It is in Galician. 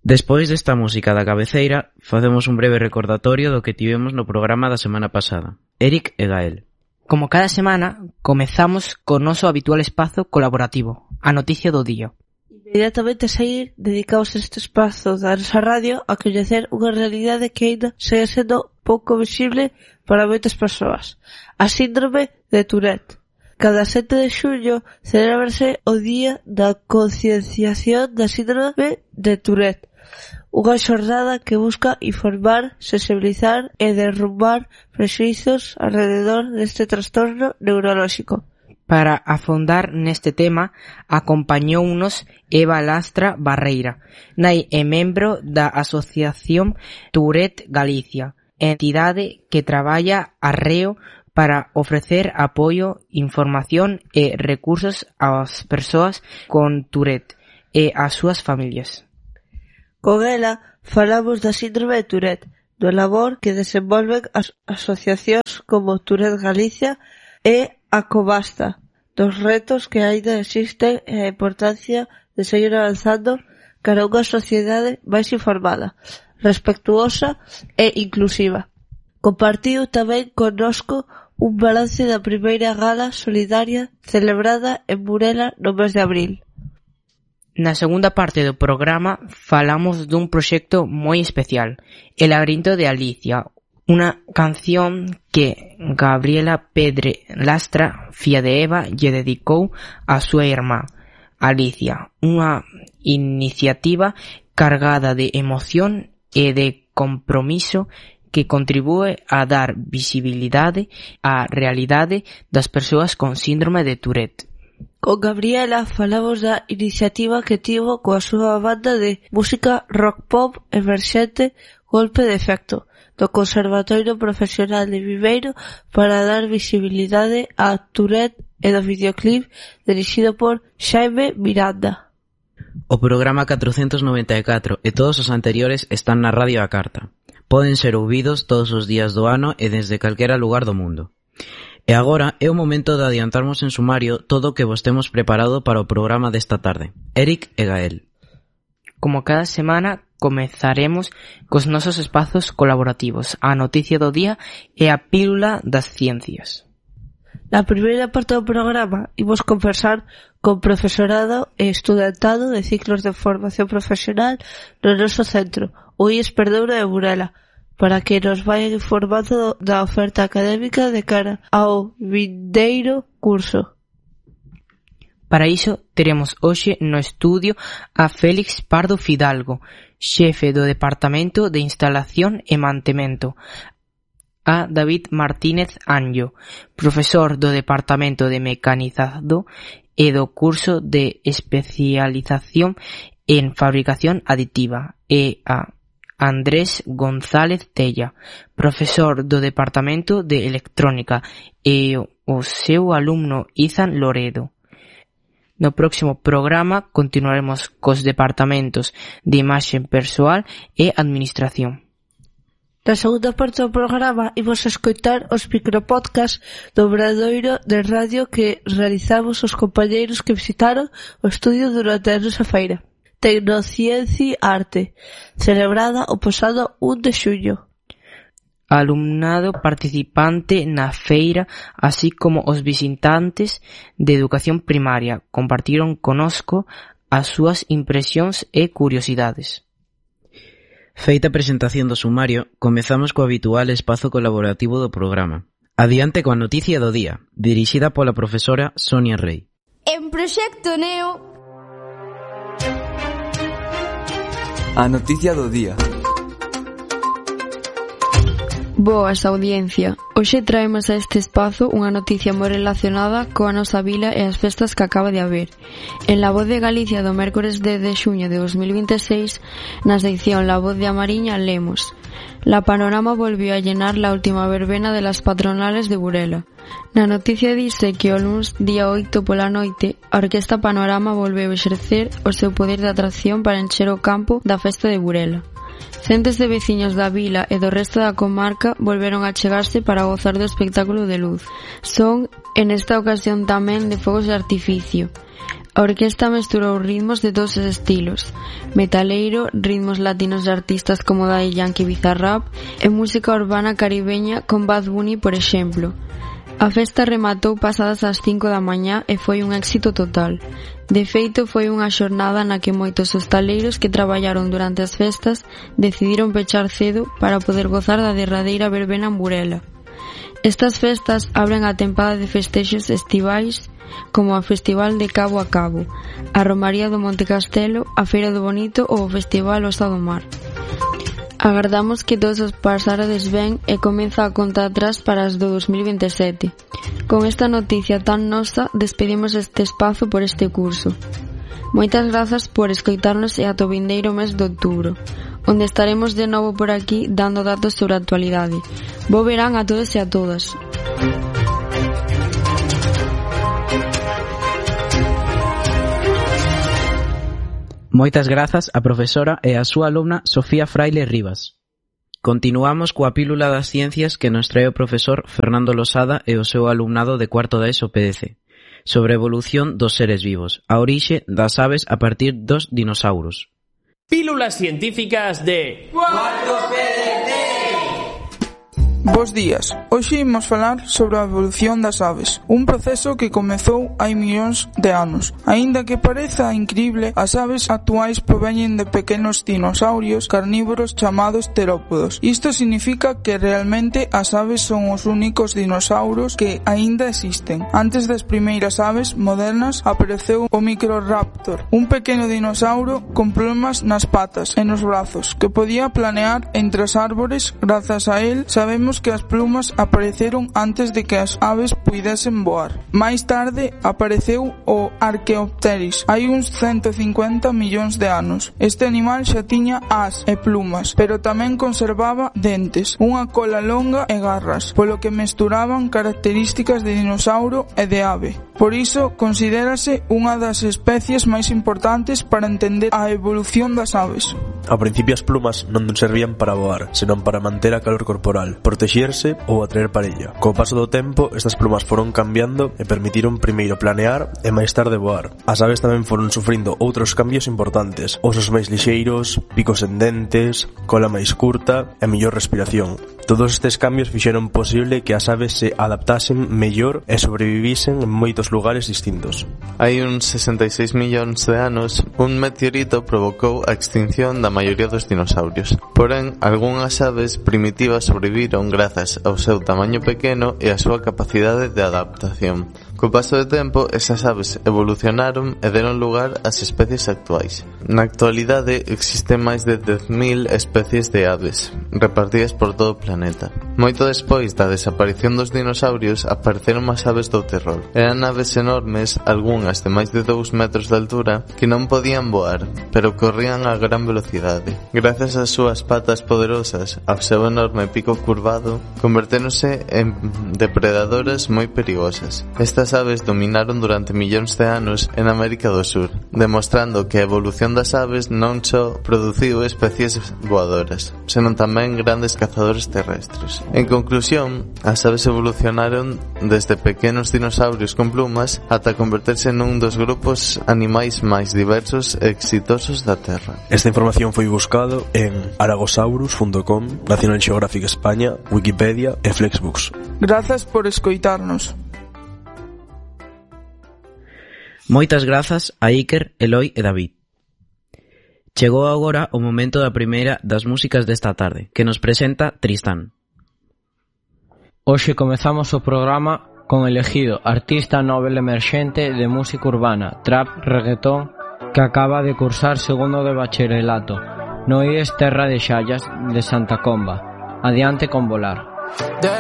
Despois desta música da cabeceira, facemos un breve recordatorio do que tivemos no programa da semana pasada. Eric e Gael. Como cada semana, comezamos co noso habitual espazo colaborativo, a noticia do día. Inmediatamente a seguir, dedicaos este espazo da nosa radio a coñecer unha realidade que ainda segue sendo pouco visible para moitas persoas, a síndrome de Tourette. Cada 7 de xullo celébrase o Día da Concienciación da Síndrome de Tourette, unha xornada que busca informar, sensibilizar e derrumbar prexuizos alrededor deste trastorno neurolóxico. Para afondar neste tema, acompañounos Eva Lastra Barreira, nai e membro da Asociación Tourette Galicia, entidade que traballa arreo para ofrecer apoio, información e recursos ás persoas con Tourette e ás súas familias. Con ela falamos da síndrome de Tourette, do labor que desenvolven as asociacións como Tourette Galicia e a Cobasta, dos retos que aínda existen e a importancia de seguir avanzando cara a unha sociedade máis informada, respectuosa e inclusiva. Compartiu tamén connosco un balance da primeira gala solidaria celebrada en Burela no mes de abril. Na segunda parte do programa falamos dun proxecto moi especial, El laberinto de Alicia, unha canción que Gabriela Pedre Lastra, filla de Eva, lle dedicou a súa irmá, Alicia, unha iniciativa cargada de emoción e de compromiso que contribúe a dar visibilidade á realidade das persoas con síndrome de Tourette. Con Gabriela falamos da iniciativa que tivo coa súa banda de música rock pop emerxente Golpe de Efecto, do Conservatorio Profesional de Viveiro para dar visibilidade a Tourette e do videoclip dirixido por Xaime Miranda. O programa 494 e todos os anteriores están na Radio A Carta. Poden ser ouvidos todos os días do ano e desde calquera lugar do mundo. E agora é o momento de adiantarmos en sumario todo o que vos temos preparado para o programa desta tarde. Eric e Gael. Como cada semana, comezaremos cos nosos espazos colaborativos, a noticia do día e a pílula das ciencias. Na primeira parte do programa imos conversar con profesorado e estudantado de ciclos de formación profesional no noso centro, o IES Perdouro de Burela, para que nos vayan informando da oferta académica de cara ao vindeiro curso. Para iso, teremos hoxe no estudio a Félix Pardo Fidalgo, xefe do Departamento de Instalación e Mantemento, a David Martínez Anllo, profesor do Departamento de Mecanizado e do curso de especialización en fabricación aditiva, e a Andrés González Tella, profesor do Departamento de Electrónica, e o seu alumno Izan Loredo. No próximo programa continuaremos cos departamentos de imaxe persoal e administración. Na segunda parte do programa imos escoitar os micropodcasts do Obradoiro de Radio que realizamos os compañeiros que visitaron o estudio durante a nosa feira Tecnocienci Arte, celebrada o pasado 1 de xullo. Alumnado participante na feira, así como os visitantes de educación primaria, compartiron conosco as súas impresións e curiosidades. Feita a presentación do sumario, comezamos co habitual espazo colaborativo do programa. Adiante coa noticia do día, dirixida pola profesora Sonia Rey. En Proxecto Neo... A noticia do día. Boas, audiencia. Hoxe traemos a este espazo unha noticia moi relacionada coa nosa vila e as festas que acaba de haber. En La Voz de Galicia do mércores 10 de xuño de 2026, na sección La Voz de Amariña, lemos: La Panorama volvió a llenar la última verbena de las patronales de Burela. Na noticia dice que o luns día 8 pola noite, a Orquesta Panorama volveu exercer o seu poder de atracción para encher o campo da festa de Burela. Centos de veciños da vila e do resto da comarca volveron a chegarse para gozar do espectáculo de luz. Son, en esta ocasión tamén, de fogos de artificio. A orquesta mesturou ritmos de todos os estilos, metaleiro, ritmos latinos de artistas como Daddy Yankee e Bizarrap e música urbana caribeña con Bad Bunny, por exemplo. A festa rematou pasadas as 5 da mañá e foi un éxito total. De feito, foi unha xornada na que moitos hostaleiros que traballaron durante as festas decidiron pechar cedo para poder gozar da derradeira verbena en Burela. Estas festas abren a tempada de festexos estivais como a Festival de Cabo a Cabo, a Romaría do Monte Castelo, a Feira do Bonito ou o Festival Osa do Mar. Agardamos que todos os pasarades ben e comeza a conta atrás para as do 2027. Con esta noticia tan nosa, despedimos este espazo por este curso. Moitas grazas por escoitarnos e ata o vindeiro mes de outubro, onde estaremos de novo por aquí dando datos sobre a actualidade. Bo verán a todos e a todas. Moitas grazas a profesora e a súa alumna Sofía Fraile Rivas. Continuamos coa pílula das ciencias que nos trae o profesor Fernando Losada e o seu alumnado de cuarto da ESO PDC, sobre a evolución dos seres vivos, a orixe das aves a partir dos dinosauros. Pílulas científicas de Cuarto PDC. Bos días, hoxe imos falar sobre a evolución das aves, un proceso que comezou hai millóns de anos. Aínda que pareza incrible, as aves actuais proveñen de pequenos dinosaurios carnívoros chamados terópodos. Isto significa que realmente as aves son os únicos dinosauros que aínda existen. Antes das primeiras aves modernas apareceu o Microraptor, un pequeno dinosaurio con plumas nas patas e nos brazos, que podía planear entre as árbores. Grazas a él sabemos que as plumas apareceron antes de que as aves puidesen voar. Máis tarde apareceu o Archaeopteryx, hai uns 150 millóns de anos. Este animal xa tiña ás e plumas, pero tamén conservaba dentes, unha cola longa e garras, polo que mesturaban características de dinosaurio e de ave. Por iso considérase unha das especies máis importantes para entender a evolución das aves. Ao principio as plumas non servían para voar, senón para manter a calor corporal, protexerse ou atraer parella. Co paso do tempo, estas plumas foron cambiando e permitiron primeiro planear e máis tarde voar. As aves tamén foron sufrindo outros cambios importantes: osos máis lixeiros, picos en dentes, cola máis curta e mellor respiración. Todos estes cambios fixeron posible que as aves se adaptasen mellor e sobrevivisen en moitos lugares distintos. Hai uns 66 millóns de anos, un meteorito provocou a extinción da maioría dos dinosaurios. Porén, algunhas aves primitivas sobreviviron grazas ao seu tamaño pequeno e á súa capacidade de adaptación. Co paso do tempo, esas aves evolucionaron e deron lugar ás especies actuais. Na actualidade, existen máis de 10.000 especies de aves, repartidas por todo o planeta. Moito despois da desaparición dos dinosaurios, apareceron as aves do terror. Eran aves enormes, algunhas de máis de 2 metros de altura, que non podían voar, pero corrían a gran velocidade. Grazas ás súas patas poderosas, ao seu enorme pico curvado, convertéronse en depredadoras moi perigosas. Estas aves dominaron durante millóns de anos en América do Sur, demostrando que a evolución das aves non só produciu especies voadoras, senón tamén grandes cazadores terrestres. En conclusión, as aves evolucionaron desde pequenos dinosaurios con plumas ata converterse nun dos grupos animais máis diversos e exitosos da Terra. Esta información foi buscado en aragosaurus.com, National Geographic España, Wikipedia e Flexbooks. Grazas por escoitarnos. Moitas grazas a Iker, Eloi e David. Chegou agora o momento da primeira das músicas desta tarde, que nos presenta Tristán. Hoxe comezamos o programa con elegido artista novel emerxente de música urbana, trap, reggaetón, que acaba de cursar segundo de bacharelato no IES Terra de Xallas de Santa Comba. Adiante con Volar.